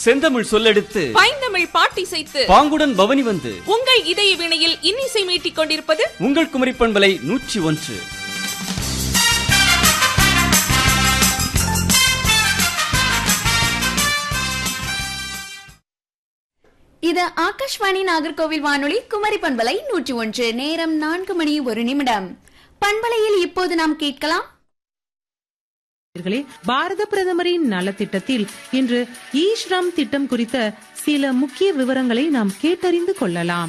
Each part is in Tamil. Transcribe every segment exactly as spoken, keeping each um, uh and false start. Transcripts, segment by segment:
செந்தமிழ் சொல்லெடுத்து பைந்தமிழ் பாட்டிசைத்து பாங்குடன் பவனி வந்து உங்கள் இதய வினையில் இன்னிசை மீட்டிக் கொண்டிருப்பது உங்கள் குமரி பண்பலை நூற்றி ஒன்று. இது ஆகாஷ்வாணி நாகர்கோவில் வானொலி குமரி பண்பலை நூற்றி ஒன்று. நேரம் நான்கு மணி ஒரு நிமிடம். பண்பலையில் இப்போது நாம் கேட்கலாம். பாரத பிரதமரின் நலத்திட்டத்தில் இன்று இ ஸ்ரம் திட்டம் குறித்த சில முக்கிய விவரங்களை நாம் கேட்டறிந்து கொள்ளலாம்.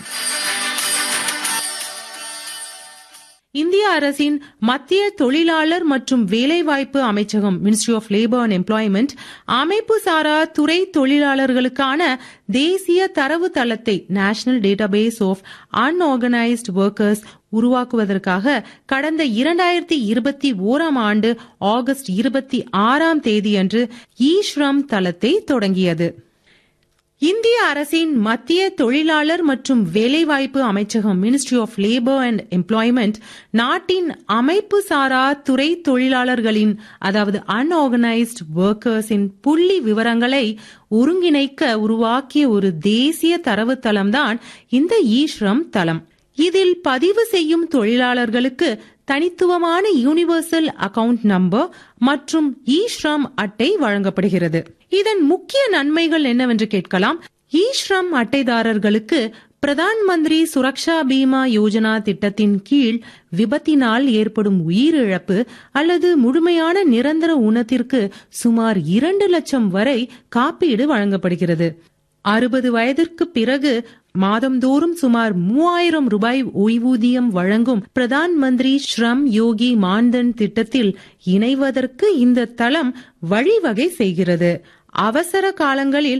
இந்திய அரசின் மத்திய தொழிலாளர் மற்றும் வேலைவாய்ப்பு அமைச்சகம் ministry of labour and employment அமைப்பு சாரா துறை தொழிலாளர்களுக்கான தேசிய தரவு தளத்தை national database of unorganised workers உருவாக்குவதற்காக கடந்த இரண்டாயிரத்தி இருபத்தி ஓராம் ஆண்டு ஆகஸ்ட் இருபத்தி ஆறாம் தேதியன்று இ ஸ்ரம் தளத்தை தொடங்கியது. இந்திய அரசின் மத்திய தொழிலாளர் மற்றும் வேலைவாய்ப்பு அமைச்சகம் ministry of labour and employment நாட்டின் அமைப்பு சாரா துறை தொழிலாளர்களின் அதாவது அன்ஆர்கனைஸ்ட் ஒர்க்கர்ஸின் புள்ளி விவரங்களை ஒருங்கிணைக்க உருவாக்கிய ஒரு தேசிய தரவுத்தளம்தான் இந்த இ ஸ்ரம் தளம். இதில் பதிவு செய்யும் தொழிலாளர்களுக்கு தனித்துவமான யூனிவர்சல் அக்கவுண்ட் நம்பர் மற்றும் இ ஸ்ரம் அட்டை வழங்கப்படுகிறது. இதன் முக்கிய நன்மைகள் என்னவென்று கேட்கலாம். இ ஸ்ரம் அட்டைதாரர்களுக்கு பிரதான் மந்திரி சுரக்ஷா பீமா யோஜனா திட்டத்தின் கீழ் விபத்தினால் ஏற்படும் உயிரிழப்பு அல்லது முழுமையான நிரந்தர ஊனத்திற்கு சுமார் இரண்டு லட்சம் வரை காப்பீடு வழங்கப்படுகிறது. அறுபது வயதிற்கு பிறகு மாதந்தோறும் சுமார் மூவாயிரம் ரூபாய் ஓய்வூதியம் வழங்கும் பிரதான் மந்திரி ஸ்ரம் யோகி மான்தன் திட்டத்தில் இணைவதற்கு இந்த தளம் வழிவகை செய்கிறது. அவசர காலங்களில்